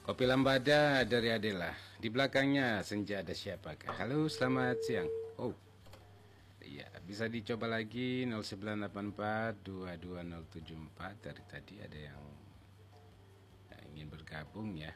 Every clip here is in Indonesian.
Kopi Lambada dari Adela. Di belakangnya Senja ada siapakah? Halo, selamat siang. Oh, iya, bisa dicoba lagi 0984 22074. Dari tadi ada yang ingin bergabung ya.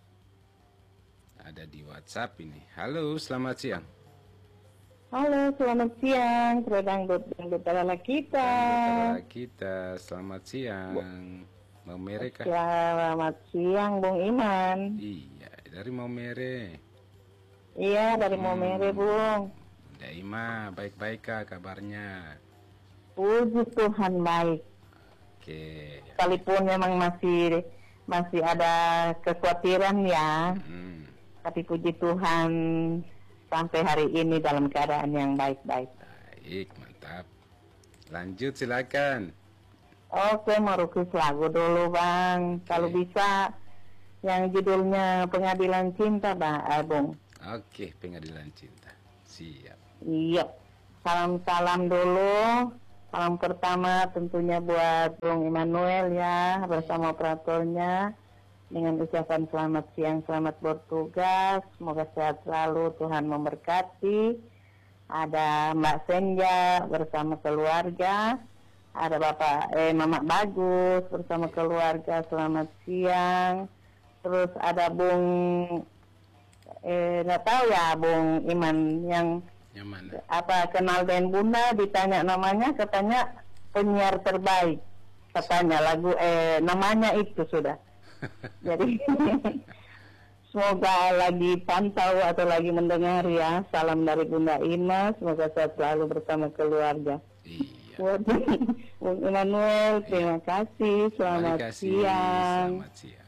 Ada di WhatsApp ini. Halo, selamat siang. Halo, selamat siang, dangdut ala kita. Dangdut ala kita, selamat siang. Mau Mere kah? Selamat siang, Bung Iman. Iya, dari Mau Mere. Iya, dari Maumere, Bung. Bunda Ima, baik-baik kah kabarnya? Puji Tuhan baik. Oke. Sekalipun memang masih ada kekhawatiran ya, tapi puji Tuhan sampai hari ini dalam keadaan yang baik-baik. Baik, mantap. Lanjut silakan. Oke, mau rukis lagu dulu, Bang. Kalau bisa yang judulnya Pengadilan Cinta, Bung. Oke, Pengadilan Cinta. Siap. Iya. Salam-salam dulu. Salam pertama tentunya buat Bung Immanuel ya, bersama operatornya. Dengan ucapan selamat siang, selamat bertugas. Semoga sehat selalu, Tuhan memberkati. Ada Mbak Senja bersama keluarga. Ada Mama Bagus bersama keluarga, selamat siang. Terus ada Bung nggak tahu ya Bung Iman yang mana? Apa kenal dengan Bunda, ditanya namanya, katanya penyiar terbaik, katanya lagu namanya itu sudah. Jadi semoga lagi pantau atau lagi mendengar ya. Salam dari Bunda Ima, semoga sehat selalu bersama keluarga. Iya. Bung Immanuel, terima kasih. Selamat siang. Selamat siang.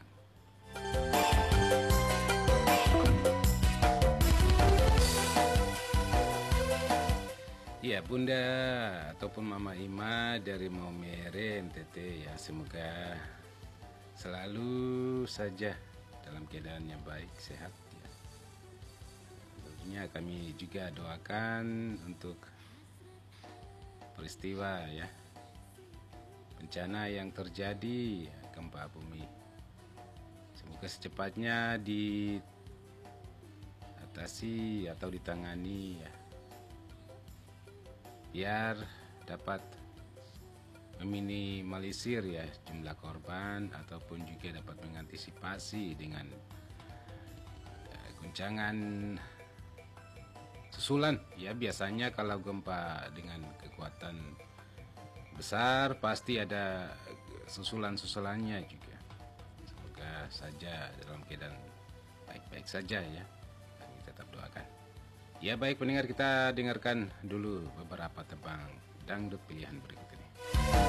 Iya, Bunda ataupun Mama Ima dari Maumere NTT ya, semoga selalu saja dalam keadaan yang baik, sehat ya. Tentunya kami juga doakan untuk peristiwa ya, bencana yang terjadi, gempa bumi, semoga secepatnya diatasi atau ditangani ya, biar dapat meminimalisir ya jumlah korban, ataupun juga dapat mengantisipasi dengan guncangan susulan ya. Biasanya kalau gempa dengan kekuatan besar pasti ada susulan-susulannya juga. Semoga saja dalam keadaan baik-baik saja ya, kami tetap doakan. Ya baik pendengar, kita dengarkan dulu beberapa tebang dangdut pilihan berikut ini.